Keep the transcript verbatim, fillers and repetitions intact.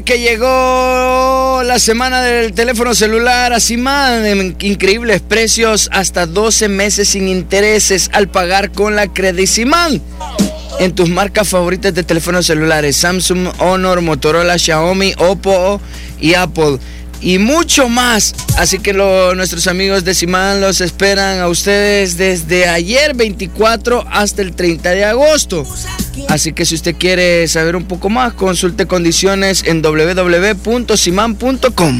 Que llegó la semana del teléfono celular a Simán en increíbles precios, hasta doce meses sin intereses al pagar con la Credisimán. En tus marcas favoritas de teléfonos celulares: Samsung, Honor, Motorola, Xiaomi, Oppo y Apple. Y mucho más. Así que lo, nuestros amigos de Simán los esperan a ustedes desde ayer veinticuatro hasta el treinta de agosto. Así que si usted quiere saber un poco más, consulte condiciones en doble u doble u doble u punto simán punto com.